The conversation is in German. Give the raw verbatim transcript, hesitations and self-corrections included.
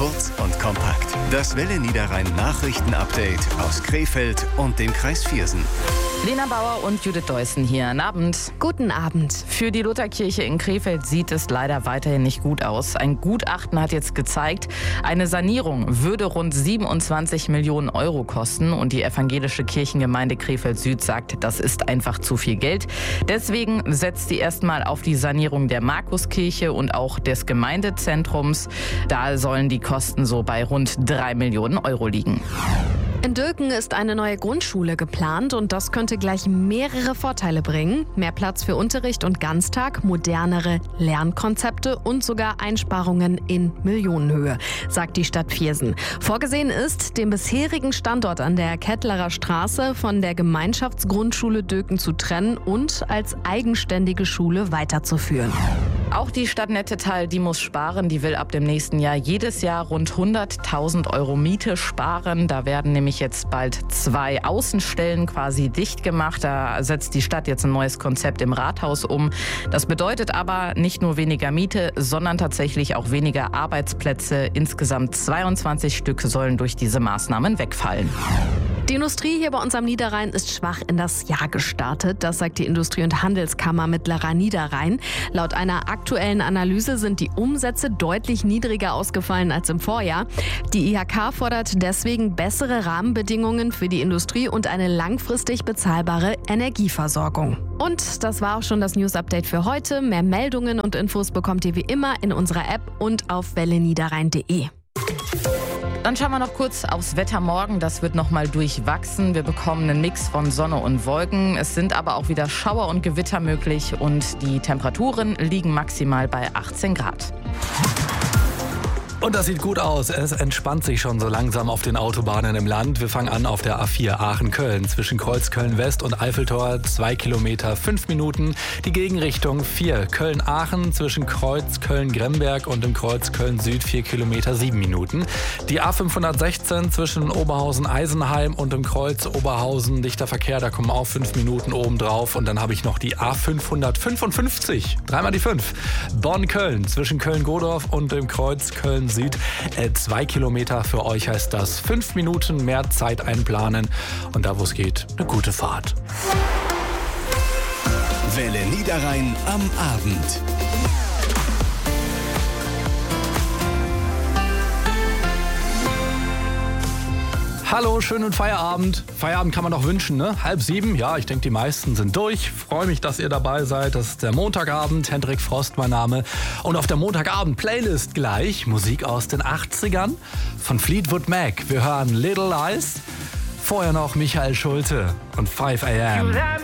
Kurz und kompakt. Das Welle Niederrhein Nachrichten-Update aus Krefeld und dem Kreis Viersen. Lena Bauer und Judith Deussen hier. Guten Abend. Guten Abend. Für die Lutherkirche in Krefeld sieht es leider weiterhin nicht gut aus. Ein Gutachten hat jetzt gezeigt, eine Sanierung würde rund siebenundzwanzig Millionen Euro kosten. Und die evangelische Kirchengemeinde Krefeld Süd sagt, das ist einfach zu viel Geld. Deswegen setzt sie erstmal auf die Sanierung der Markuskirche und auch des Gemeindezentrums. Da sollen die Kosten so bei rund drei Millionen Euro liegen. In Dülken ist eine neue Grundschule geplant und das könnte gleich mehrere Vorteile bringen. Mehr Platz für Unterricht und Ganztag, modernere Lernkonzepte und sogar Einsparungen in Millionenhöhe, sagt die Stadt Viersen. Vorgesehen ist, den bisherigen Standort an der Kettlerer Straße von der Gemeinschaftsgrundschule Dülken zu trennen und als eigenständige Schule weiterzuführen. Auch die Stadt Nettetal, die muss sparen. Die will ab dem nächsten Jahr jedes Jahr rund hunderttausend Euro Miete sparen. Da werden nämlich jetzt bald zwei Außenstellen quasi dicht gemacht. Da setzt die Stadt jetzt ein neues Konzept im Rathaus um. Das bedeutet aber nicht nur weniger Miete, sondern tatsächlich auch weniger Arbeitsplätze. Insgesamt zweiundzwanzig Stück sollen durch diese Maßnahmen wegfallen. Die Industrie hier bei uns am Niederrhein ist schwach in das Jahr gestartet. Das sagt die Industrie- und Handelskammer Mittlerer Niederrhein. Laut einer aktuellen Analyse sind die Umsätze deutlich niedriger ausgefallen als im Vorjahr. Die I H K fordert deswegen bessere Rahmenbedingungen für die Industrie und eine langfristig bezahlbare Energieversorgung. Und das war auch schon das News-Update für heute. Mehr Meldungen und Infos bekommt ihr wie immer in unserer App und auf welle niederrhein punkt de. Dann schauen wir noch kurz aufs Wetter morgen. Das wird noch mal durchwachsen. Wir bekommen einen Mix von Sonne und Wolken. Es sind aber auch wieder Schauer und Gewitter möglich und die Temperaturen liegen maximal bei achtzehn Grad. Und das sieht gut aus. Es entspannt sich schon so langsam auf den Autobahnen im Land. Wir fangen an auf der A vier Aachen-Köln. Zwischen Kreuzköln-West und Eiffeltor zwei Kilometer, fünf Minuten. Die Gegenrichtung vier. Köln-Aachen zwischen Kreuz Köln-Gremberg und dem Kreuz Köln-Süd vier Kilometer, sieben Minuten. Die A fünfhundertsechzehn zwischen Oberhausen-Eisenheim und dem Kreuz Oberhausen. Dichter Verkehr, da kommen auch fünf Minuten oben drauf. Und dann habe ich noch die A fünfhundertfünfundfünfzig. Dreimal die fünf. Bonn-Köln zwischen Köln-Godorf und dem Kreuz Köln Süd. Äh, zwei Kilometer für euch heißt das. Fünf Minuten mehr Zeit einplanen. Und da, wo es geht, eine gute Fahrt. Welle Niederrhein am Abend. Hallo, schönen Feierabend. Feierabend kann man doch wünschen, ne? Halb sieben, ja, ich denke, die meisten sind durch. Freue mich, dass ihr dabei seid. Das ist der Montagabend. Hendrik Frost, mein Name. Und auf der Montagabend-Playlist gleich Musik aus den achtzigern von Fleetwood Mac. Wir hören Little Lies. Vorher noch Michael Schulte und five a m